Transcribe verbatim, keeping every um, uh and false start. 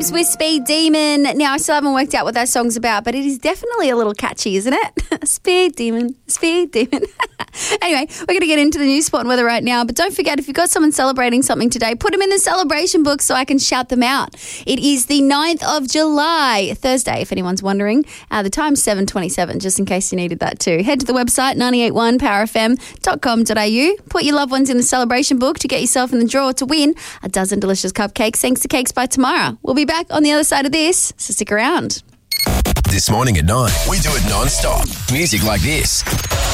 Cakes with Speed Demon. Now, I still haven't worked out what that song's about, but it is definitely a little catchy, isn't it? Speed Demon, Speed Demon. Anyway, we're going to get into the news, sport and weather right now, but don't forget, if you've got someone celebrating something today, put them in the celebration book so I can shout them out. It is the ninth of July, Thursday, if anyone's wondering. Uh, the time's seven twenty-seven, just in case you needed that too. Head to the website, nine eight one power f m dot com dot a u. Put your loved ones in the celebration book to get yourself in the draw to win a dozen delicious cupcakes thanks to Cakes by Tomorrow. We'll be back on the other side of this, so stick around. This morning at nine, we do it non-stop. Music like this.